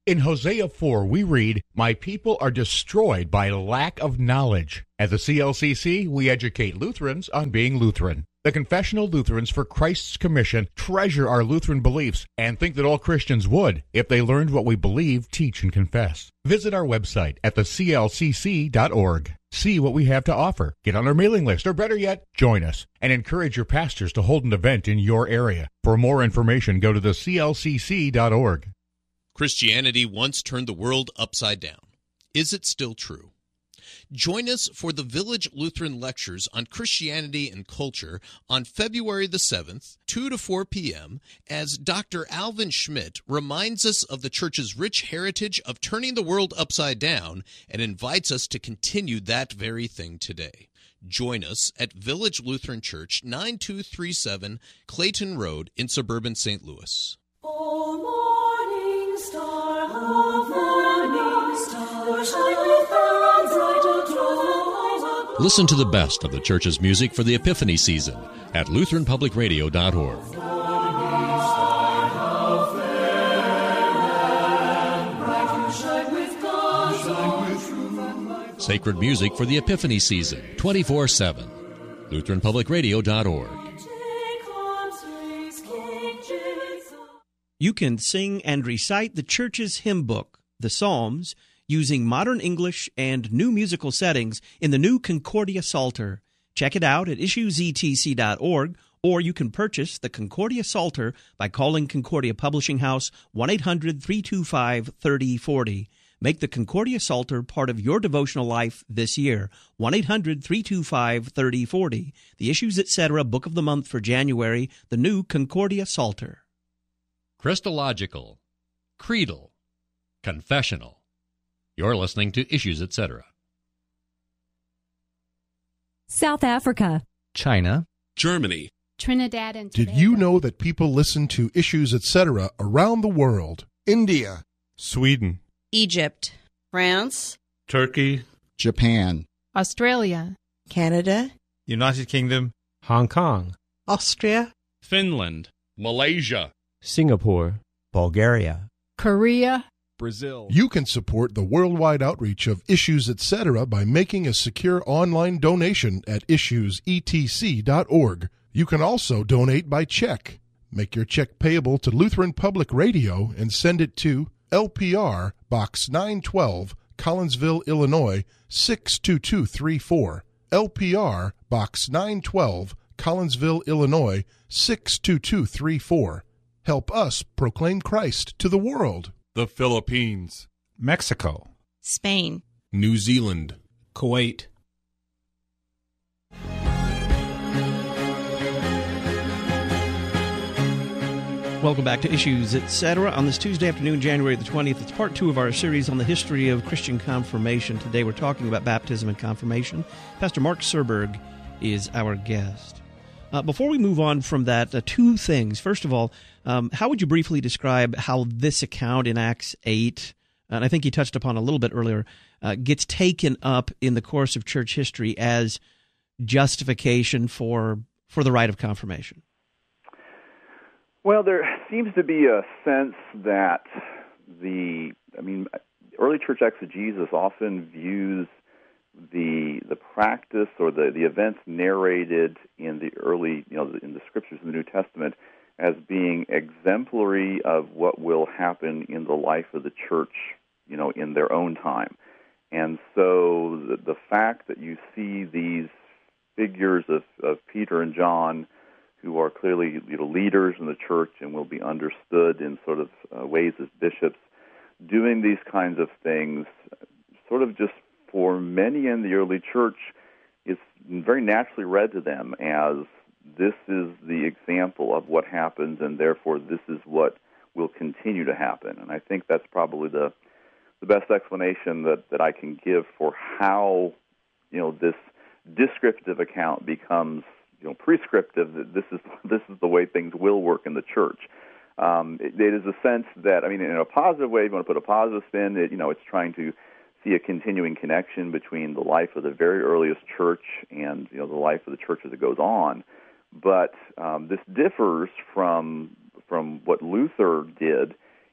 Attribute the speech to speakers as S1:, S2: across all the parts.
S1: In Hosea 4, we read, "My people are destroyed by lack of knowledge." At the CLCC, we educate Lutherans on being Lutheran. The Confessional Lutherans for Christ's Commission treasure our Lutheran beliefs and think that all Christians would if they learned what we believe, teach, and confess. Visit our website at theclcc.org. See what we have to offer. Get on our mailing list, or better yet, join us, and encourage your pastors to hold an event in your area. For more information, go to theclcc.org.
S2: Christianity once turned the world upside down. Is it still true? Join us for the Village Lutheran Lectures on Christianity and Culture on February the 7th, 2 to 4 p.m., as Dr. Alvin Schmidt reminds us of the Church's rich heritage of turning the world upside down and invites us to continue that very thing today. Join us at Village Lutheran Church, 9237 Clayton Road in suburban St. Louis.
S3: Morning star, morning star, shine far brighter through.
S2: Listen to the best of the Church's music for the Epiphany season at LutheranPublicRadio.org. Sacred music for the Epiphany season, 24/7. LutheranPublicRadio.org.
S4: You can sing and recite the Church's hymn book, the Psalms, using modern English and new musical settings in the new Concordia Psalter. Check it out at issuesetc.org, or you can purchase the Concordia Psalter by calling Concordia Publishing House 1-800-325-3040. Make the Concordia Psalter part of your devotional life this year. 1-800-325-3040. The Issues Etc. Book of the Month for January, the new Concordia Psalter.
S5: Christological, creedal, confessional. You're listening to Issues Etc.
S6: South Africa,
S7: China,
S8: Germany,
S9: Trinidad and Tobago.
S10: Did you know that people listen to Issues Etc. around the world?
S11: India,
S12: Sweden,
S13: Egypt,
S14: France,
S8: Turkey,
S11: Japan,
S9: Australia,
S15: Canada,
S12: United Kingdom, Hong Kong,
S15: Austria,
S8: Finland, Malaysia,
S7: Singapore,
S16: Bulgaria,
S9: Korea,
S12: Brazil.
S10: You can support the worldwide outreach of Issues Etc. by making a secure online donation at issuesetc.org. You can also donate by check. Make your check payable to Lutheran Public Radio and send it to LPR Box 912, Collinsville, Illinois 62234. LPR Box 912, Collinsville, Illinois 62234. Help us proclaim Christ to the world.
S8: the Philippines,
S12: Mexico,
S13: Spain,
S8: New Zealand,
S12: Kuwait.
S4: Welcome back to Issues Etc. on this Tuesday afternoon, January the 20th. It's part 2 of our series on the history of Christian confirmation. Today we're talking about baptism and confirmation. Pastor Mark Serberg is our guest. Before we move on from that, 2 things. First of all, how would you briefly describe how this account in Acts 8, and I think you touched upon a little bit earlier, gets taken up in the course of church history as justification for the rite of confirmation?
S17: Well, there seems to be a sense that early church exegesis often views the practice or the events narrated in the early, in the scriptures in the New Testament as being exemplary of what will happen in the life of the church, in their own time. And so the fact that you see these figures of Peter and John, who are clearly leaders in the church and will be understood in sort of ways as bishops, doing these kinds of things, sort of just for many in the early church, it's very naturally read to them as this is the example of what happens, and therefore this is what will continue to happen. And I think that's probably the best explanation that I can give for how this descriptive account becomes prescriptive, that this is the way things will work in the church. It is a sense that, in a positive way, if you want to put a positive spin, it's trying to see a continuing connection between the life of the very earliest church and the life of the church as it goes on. But this differs from what Luther did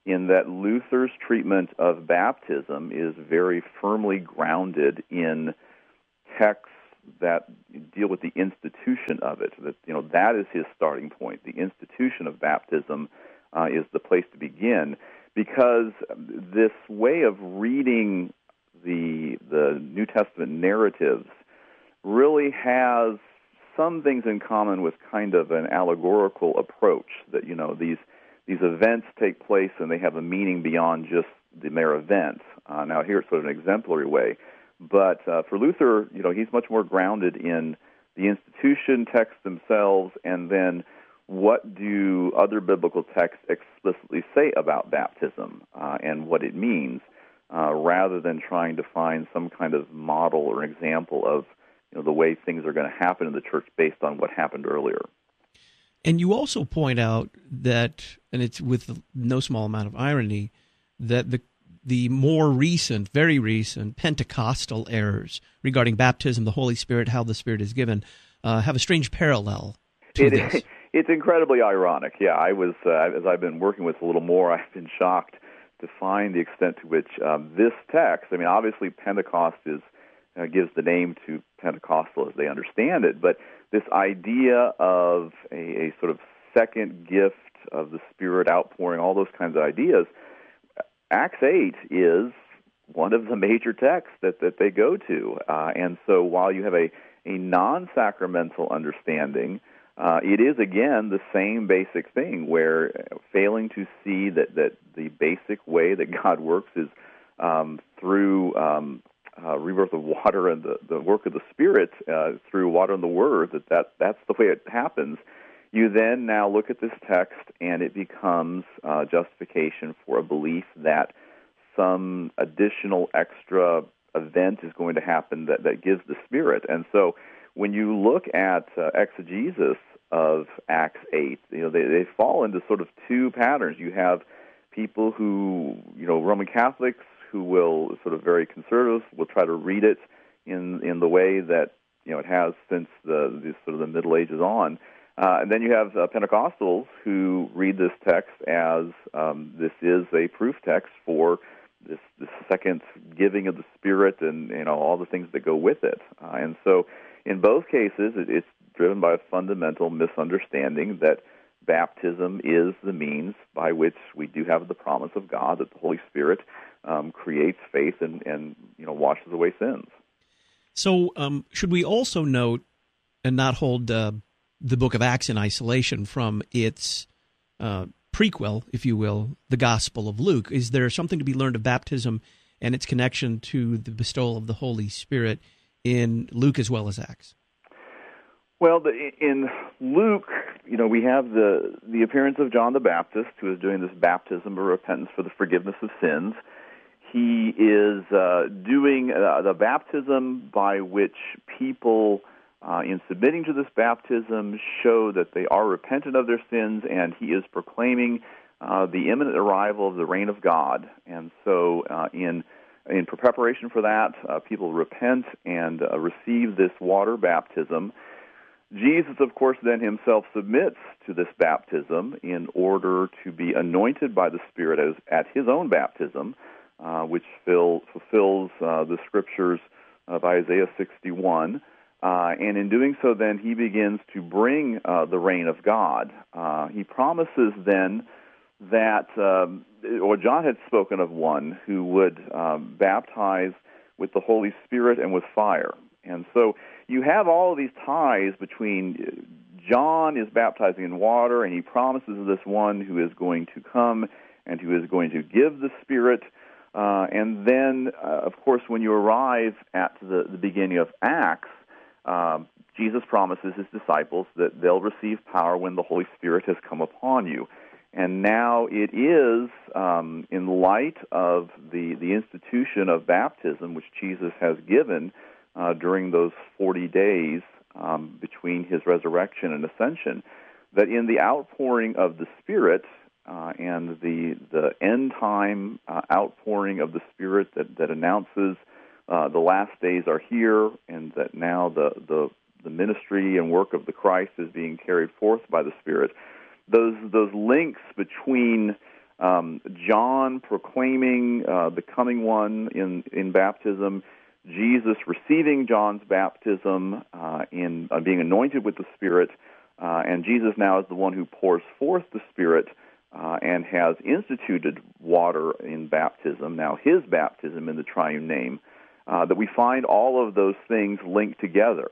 S17: in that Luther's treatment of baptism is very firmly grounded in texts that deal with the institution of it. That is his starting point. The institution of baptism is the place to begin, because this way of reading the New Testament narratives really has some things in common with kind of an allegorical approach, that these events take place and they have a meaning beyond just the mere event. Now here it's sort of an exemplary way, but for Luther, he's much more grounded in the institution texts themselves, and then what do other biblical texts explicitly say about baptism and what it means, rather than trying to find some kind of model or example of the way things are going to happen in the church based on what happened earlier.
S4: And you also point out that, and it's with no small amount of irony, that the more recent, very recent Pentecostal errors regarding baptism, the Holy Spirit, how the Spirit is given, have a strange parallel to this.
S17: It's incredibly ironic. Yeah, I was as I've been working with a little more, I've been shocked to find the extent to which this text, obviously Pentecost gives the name to Pentecostal as they understand it, but this idea of a sort of second gift of the Spirit outpouring, all those kinds of ideas, Acts 8 is one of the major texts that they go to. And so while you have a non-sacramental understanding, it is, again, the same basic thing, where failing to see that the basic way that God works is through rebirth of water and the work of the Spirit through water and the Word, that's the way it happens. You then now look at this text, and it becomes justification for a belief that some additional extra event is going to happen that gives the Spirit. And so when you look at exegesis of Acts 8, they fall into sort of two patterns. You have people who, Roman Catholics, who will sort of very conservative, will try to read it in the way that it has since the sort of the Middle Ages on. And then you have Pentecostals who read this text as this is a proof text for this second giving of the Spirit and all the things that go with it. And so in both cases, it's driven by a fundamental misunderstanding that baptism is the means by which we do have the promise of God that the Holy Spirit creates faith and washes away sins.
S4: So should we also note and not hold the book of Acts in isolation from its prequel, if you will, the Gospel of Luke? Is there something to be learned of baptism and its connection to the bestowal of the Holy Spirit in Luke as well as Acts?
S17: Well, in Luke, we have the appearance of John the Baptist, who is doing this baptism of repentance for the forgiveness of sins. He is doing the baptism by which people, in submitting to this baptism, show that they are repentant of their sins, and he is proclaiming the imminent arrival of the reign of God. And so in preparation for that, people repent and receive this water baptism. Jesus, of course, then himself submits to this baptism in order to be anointed by the Spirit at his own baptism, which fulfills the scriptures of Isaiah 61. And in doing so, then, he begins to bring the reign of God. He promises then that, or John had spoken of one who would baptize with the Holy Spirit and with fire. And so you have all of these ties between John is baptizing in water, and he promises this one who is going to come and who is going to give the Spirit. And then, of course, when you arrive at the beginning of Acts, Jesus promises his disciples that they'll receive power when the Holy Spirit has come upon you. And now it is, in light of the institution of baptism, which Jesus has given during those 40 days between his resurrection and ascension, that in the outpouring of the Spirit and the end-time outpouring of the Spirit that announces the last days are here, and that now the ministry and work of the Christ is being carried forth by the Spirit. Those links between John proclaiming the coming one in baptism, Jesus receiving John's baptism in being anointed with the Spirit, and Jesus now is the one who pours forth the Spirit and has instituted water in baptism, now his baptism in the triune name, that we find all of those things linked together.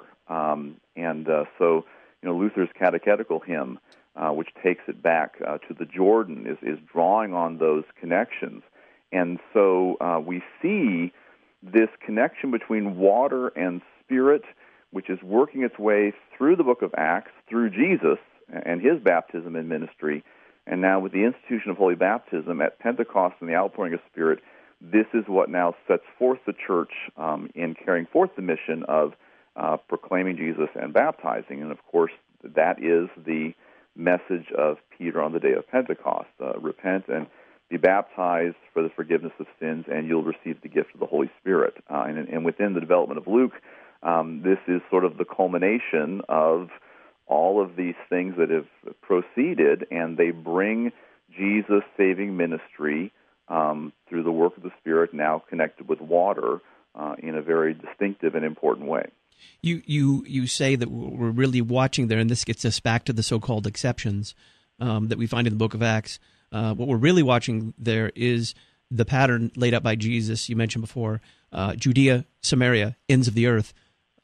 S17: So Luther's catechetical hymn, which takes it back to the Jordan, is drawing on those connections. And so we see this connection between water and Spirit, which is working its way through the book of Acts, through Jesus and his baptism and ministry, and now with the institution of holy baptism at Pentecost and the outpouring of Spirit. This is what now sets forth the church in carrying forth the mission of proclaiming Jesus and baptizing. And, of course, that is the message of Peter on the day of Pentecost. Repent and be baptized for the forgiveness of sins, and you'll receive the gift of the Holy Spirit. And within the development of Luke, this is sort of the culmination of all of these things that have proceeded, and they bring Jesus' saving ministry through the work of the Spirit, now connected with water, in a very distinctive and important way.
S4: You say that we're really watching there, and this gets us back to the so-called exceptions that we find in the book of Acts. What we're really watching there is the pattern laid out by Jesus, you mentioned before, Judea, Samaria, ends of the earth,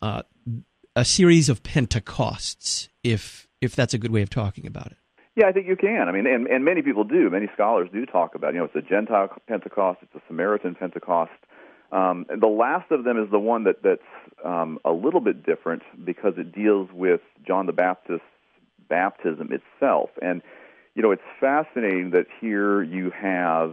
S4: a series of Pentecosts, if that's a good way of talking about it.
S17: Yeah, I think you can. I mean, and many people do. Many scholars do talk about, it's a Gentile Pentecost, it's a Samaritan Pentecost. The last of them is the one that's a little bit different because it deals with John the Baptist's baptism itself. And, it's fascinating that here you have,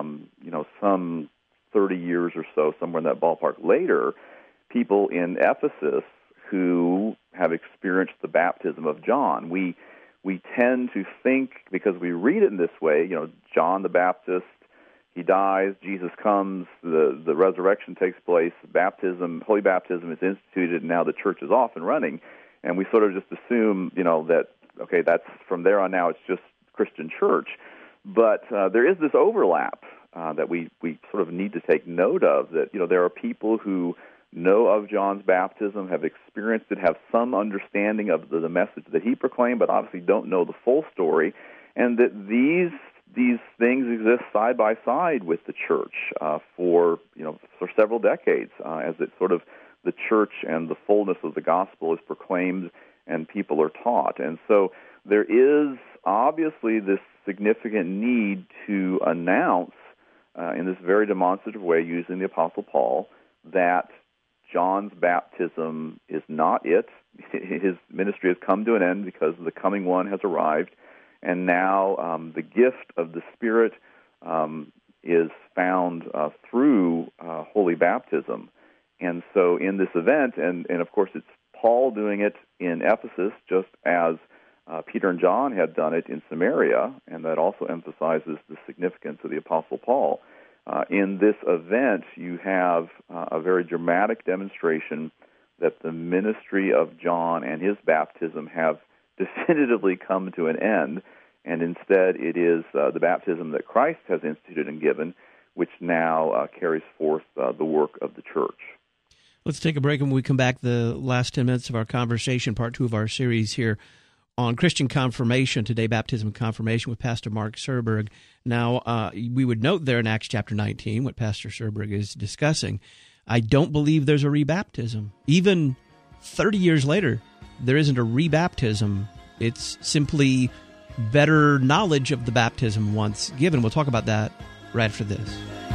S17: some 30 years or so, somewhere in that ballpark later, people in Ephesus who have experienced the baptism of John. We tend to think, because we read it in this way, John the Baptist, he dies, Jesus comes, the resurrection takes place, holy baptism is instituted, and now the church is off and running. And we sort of just assume, that, okay, that's from there on now it's just Christian church. But there is this overlap that we sort of need to take note of, that, there are people who know of John's baptism, have experienced it, have some understanding of the message that he proclaimed, but obviously don't know the full story, and that these things exist side by side with the church for several decades, as it sort of the church and the fullness of the gospel is proclaimed and people are taught. And so there is obviously this significant need to announce in this very demonstrative way, using the Apostle Paul, that John's baptism is not it. His ministry has come to an end because the coming one has arrived, and now the gift of the Spirit is found through holy baptism. And so in this event, and of course it's Paul doing it in Ephesus, just as Peter and John had done it in Samaria, and that also emphasizes the significance of the Apostle Paul. In this event, you have a very dramatic demonstration that the ministry of John and his baptism have definitively come to an end, and instead it is the baptism that Christ has instituted and given, which now carries forth the work of the church.
S4: Let's take a break, and when we come back, the last 10 minutes of our conversation, part 2 of our series here on Christian confirmation, today baptism and confirmation with Pastor Mark Serberg. Now, we would note there in Acts chapter 19, what Pastor Serberg is discussing, I don't believe there's a rebaptism. Even 30 years later, there isn't a rebaptism. It's simply better knowledge of the baptism once given. We'll talk about that right after this.